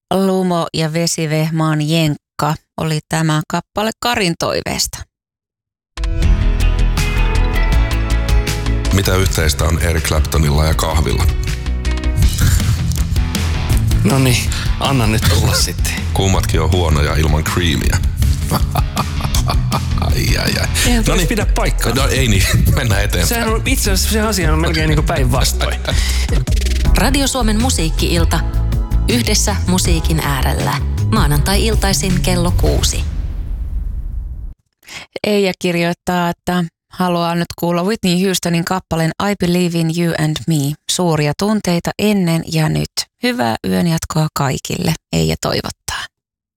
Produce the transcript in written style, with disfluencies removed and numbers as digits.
Lumo ja Vesivehmaan Jenkka oli tämä kappale Karin toiveesta. Mitä yhteistä on Eric Claptonilla ja kahvilla? No niin, anna nyt tulla sitten. Kummatkin on huonoja ilman creamia. Eihän no niin, pidä paikkaa. No ei niin, mennään eteenpäin. Sehän on, itse asiassa se asia on melkein niin kuin päinvastoin. Radio Suomen musiikki-ilta. Yhdessä musiikin äärellä. Maanantai-iltaisin kello 6. Eija kirjoittaa, että haluaa nyt kuulla Whitney Houstonin kappaleen I Believe in You and Me. Suuria tunteita ennen ja nyt. Hyvää yön jatkoa kaikille. Eija toivottaa.